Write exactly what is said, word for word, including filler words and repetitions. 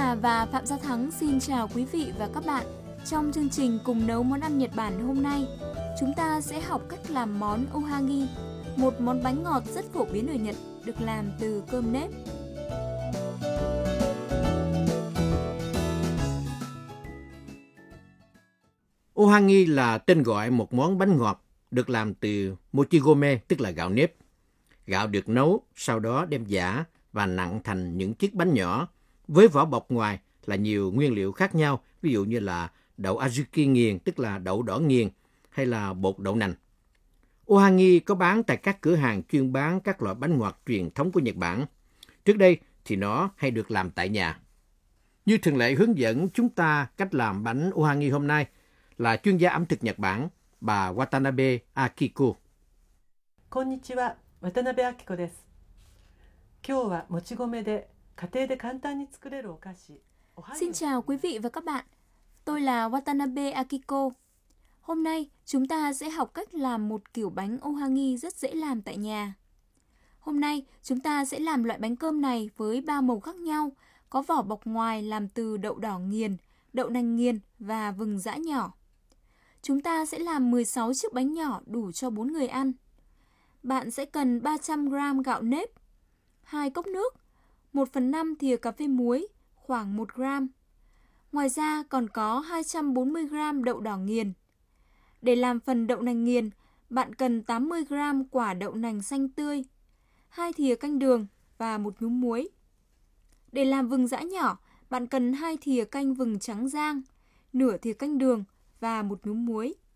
Hà và Phạm Gia Thắng xin chào quý vị và các bạn. Trong chương trình Cùng nấu món ăn Nhật Bản hôm nay, chúng ta sẽ học cách làm món ohagi, một món bánh ngọt rất phổ biến ở Nhật, được làm từ cơm nếp. Ohagi là tên gọi một món bánh ngọt được làm từ mochigome, tức là gạo nếp. Gạo được nấu, sau đó đem giã và nặn thành những chiếc bánh nhỏ, với vỏ bọc ngoài là nhiều nguyên liệu khác nhau, ví dụ như là đậu azuki nghiền, tức là đậu đỏ nghiền, hay là bột đậu nành. Ohagi có bán tại các cửa hàng chuyên bán các loại bánh ngọt truyền thống của Nhật Bản. Trước đây thì nó hay được làm tại nhà. Như thường lệ hướng dẫn chúng ta cách làm bánh ohagi hôm nay là chuyên gia ẩm thực Nhật Bản, bà Watanabe Akiko. Konnichiwa, Watanabe Akiko desu. Kyou wa mochigome de家庭で簡単に作れるお菓子。 Xin chào quý vị và các bạn. Tôi là Watanabe Akiko. Hôm nay chúng ta sẽ học cách làm một kiểu bánh ohagi rất dễ làm tại nhà. Hôm nay chúng ta sẽ làm loại bánh cơm này với ba màu khác nhau, có vỏ bọc ngoài làm từ đậu đỏ nghiền, đậu nành nghiền và vừng giã nhỏ. Chúng ta sẽ làm mười sáu chiếc bánh nhỏ đủ cho bốn người ăn. Bạn sẽ cần ba trăm gam gạo nếp, hai cốc nước, một phần năm thìa cà phê muối, khoảng một gram. Ngoài ra còn có hai trăm bốn mươi gam đậu đỏ nghiền. Để làm phần đậu nành nghiền, bạn cần tám mươi gam quả đậu nành xanh tươi, hai thìa canh đường và một nhúm muối. Để làm vừng giã nhỏ, bạn cần hai thìa canh vừng trắng rang, nửa thìa canh đường và một nhúm muối.